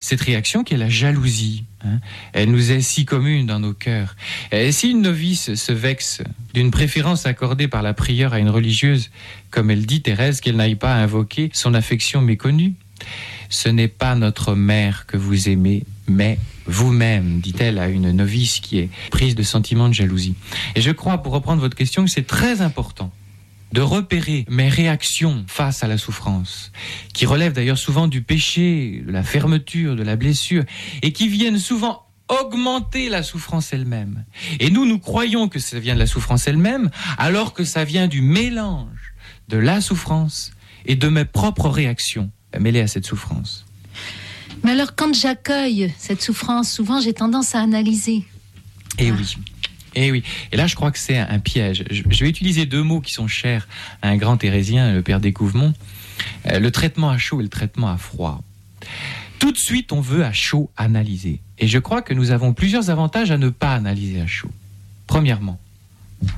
cette réaction qui est la jalousie. Elle nous est si commune dans nos cœurs. Et si une novice se vexe d'une préférence accordée par la prieure à une religieuse, comme elle dit Thérèse, qu'elle n'aille pas invoquer son affection méconnue, ce n'est pas notre mère que vous aimez, mais vous-même, dit-elle à une novice qui est prise de sentiments de jalousie. Et je crois, pour reprendre votre question, que c'est très important de repérer mes réactions face à la souffrance, qui relèvent d'ailleurs souvent du péché, de la fermeture, de la blessure, et qui viennent souvent augmenter la souffrance elle-même. Et nous croyons que ça vient de la souffrance elle-même, alors que ça vient du mélange de la souffrance et de mes propres réactions mêlées à cette souffrance. Mais alors, quand j'accueille cette souffrance, souvent j'ai tendance à analyser. Eh oui. Et oui, et là je crois que c'est un piège. Je vais utiliser deux mots qui sont chers à un grand thérésien, le père Découvemont, le traitement à chaud et le traitement à froid. Tout de suite on veut à chaud analyser. Et je crois que nous avons plusieurs avantages à ne pas analyser à chaud. Premièrement, pourquoi ?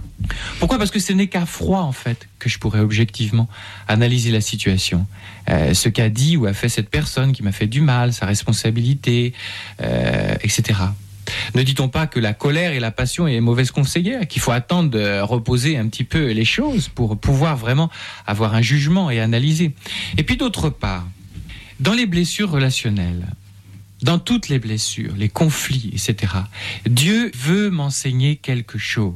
Parce que ce n'est qu'à froid en fait que je pourrais objectivement analyser la situation. Ce qu'a dit ou a fait cette personne qui m'a fait du mal, sa responsabilité, etc. Ne dit-on pas que la colère et la passion est mauvaise conseillère, qu'il faut attendre de reposer un petit peu les choses pour pouvoir vraiment avoir un jugement et analyser. Et puis d'autre part, dans les blessures relationnelles, dans toutes les blessures, les conflits, etc., Dieu veut m'enseigner quelque chose.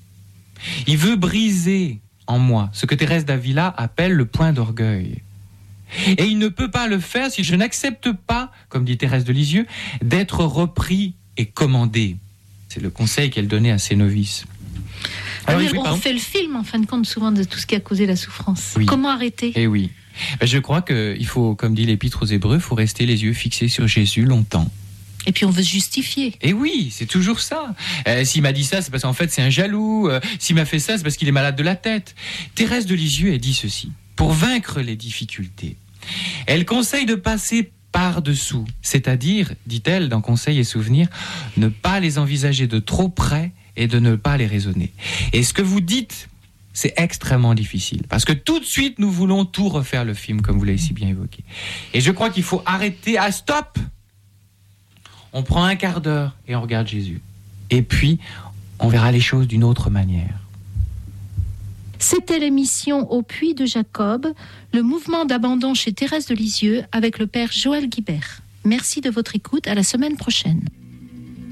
Il veut briser en moi ce que Thérèse d'Avila appelle le point d'orgueil. Et il ne peut pas le faire si je n'accepte pas, comme dit Thérèse de Lisieux, d'être repris et commandé. C'est le conseil qu'elle donnait à ses novices. Alors, on fait le film, en fin de compte, souvent de tout ce qui a causé la souffrance. Oui. Comment arrêter ? Eh oui. Je crois qu'il faut, comme dit l'Épître aux Hébreux, il faut rester les yeux fixés sur Jésus longtemps. Et puis on veut se justifier. Et oui, c'est toujours ça. S'il m'a dit ça, c'est parce qu'en fait c'est un jaloux. S'il m'a fait ça, c'est parce qu'il est malade de la tête. Thérèse de Lisieux, elle dit ceci. Pour vaincre les difficultés, elle conseille de passer par-dessous. C'est-à-dire, dit-elle dans Conseils et Souvenirs, ne pas les envisager de trop près et de ne pas les raisonner. Et ce que vous dites, c'est extrêmement difficile. Parce que tout de suite, nous voulons tout refaire le film, comme vous l'avez si bien évoqué. Et je crois qu'il faut arrêter à stop. On prend un quart d'heure et on regarde Jésus. Et puis, on verra les choses d'une autre manière. C'était l'émission Au Puits de Jacob, le mouvement d'abandon chez Thérèse de Lisieux avec le père Joël Guibert. Merci de votre écoute, à la semaine prochaine.